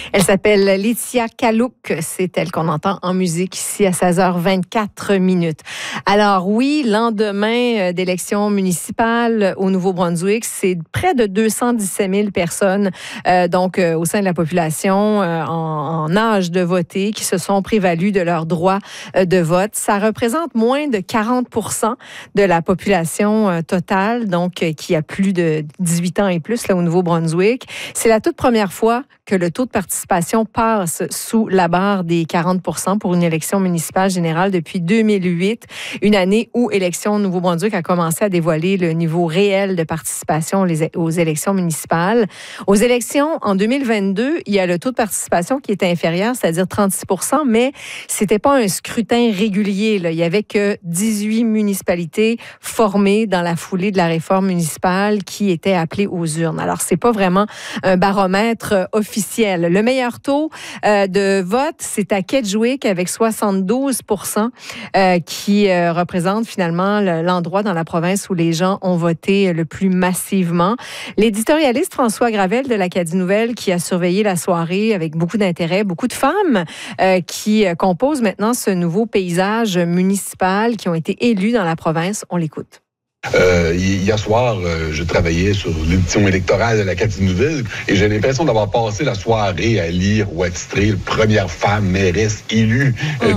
Elle s'appelle Laetitia Kalouk. C'est elle qu'on entend en musique ici à 16h24. Alors oui, lendemain d'élections municipales au Nouveau-Brunswick, c'est près de 217 000 personnes au sein de la population en âge de voter qui se sont prévalues de leur droit de vote. Ça représente moins de 40 % de la population totale, donc qui a plus de 18 ans et plus là, au Nouveau-Brunswick. C'est la toute première fois que le taux de participation passe sous la barre des 40 % pour une élection municipale générale depuis 2008, une année où Élections Nouveau-Brunswick a commencé à dévoiler le niveau réel de participation aux élections municipales. Aux élections en 2022, il y a le taux de participation qui est inférieur, c'est-à-dire 36 %, mais c'était pas un scrutin régulier, là. Il y avait que 18 municipalités formées dans la foulée de la réforme municipale qui étaient appelées aux urnes. Alors, c'est pas vraiment un baromètre officiel. Le meilleur taux de vote, c'est à Kedgewick avec 72 % qui représente finalement l'endroit dans la province où les gens ont voté le plus massivement. L'éditorialiste François Gravel de l'Acadie Nouvelle qui a surveillé la soirée avec beaucoup d'intérêt, beaucoup de femmes qui composent maintenant ce nouveau paysage municipal qui ont été élus dans la province. On l'écoute. Hier soir, je travaillais sur l'édition électorale de l'Acadie Nouvelle et j'ai l'impression d'avoir passé la soirée à lire ou à titrer première femme mairesse élue